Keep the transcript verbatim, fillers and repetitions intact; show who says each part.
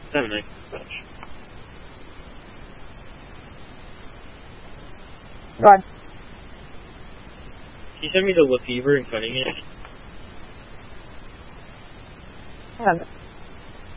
Speaker 1: Seven, I can
Speaker 2: Go ahead.
Speaker 1: Can you send me the Lefevre and Cunningham?
Speaker 2: Hang on.